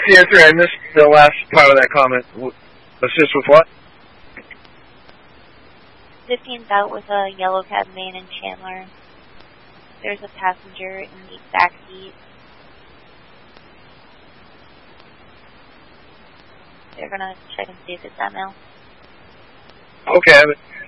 Yeah, sorry, I missed the last part of that comment. Assist with what? 15's out with a yellow cab man in Chandler. There's a passenger in the back seat. They're gonna check and see if it's that male. Okay,